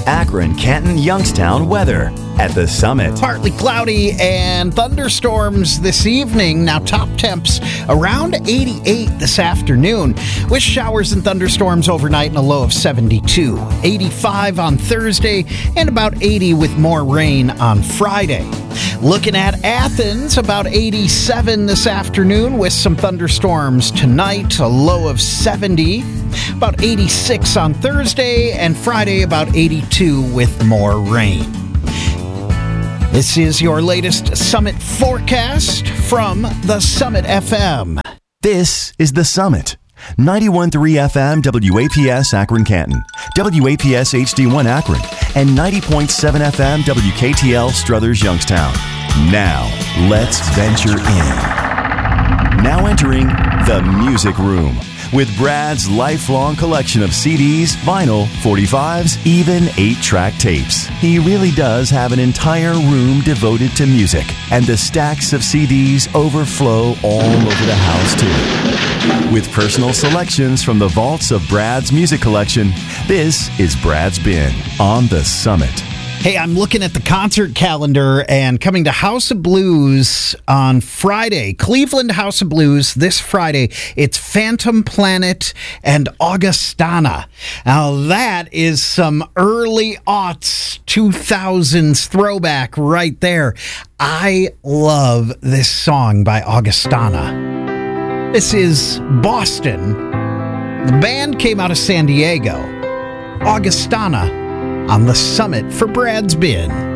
Akron, Canton, Youngstown weather at the Summit. Partly cloudy and thunderstorms this evening. Now top temps around 88 this afternoon with showers and thunderstorms overnight and a low of 72. 85 on Thursday and about 80 with more rain on Friday. Looking at Athens, about 87 this afternoon with some thunderstorms tonight, a low of 70. About 86 on Thursday and Friday, about 82 with more rain. This is your latest Summit forecast from the Summit FM. This is the Summit. 91.3 FM WAPS Akron Canton, WAPS HD1 Akron, and 90.7 FM WKTL Struthers Youngstown. Now, let's venture in. Now entering the Music Room with Brad's lifelong collection of CDs, vinyl, 45s, even 8-track tapes. He really does have an entire room devoted to music, and the stacks of CDs overflow all over the house too. With personal selections from the vaults of Brad's music collection, this is Brad's Bin on the Summit. Hey, I'm looking at the concert calendar and coming to House of Blues on Friday. Cleveland House of Blues this Friday. It's Phantom Planet and Augustana. Now that is some early aughts, 2000s throwback right there. I love this song by Augustana. This is Boston. The band came out of San Diego. Augustana on the Summit for Brad's Bin.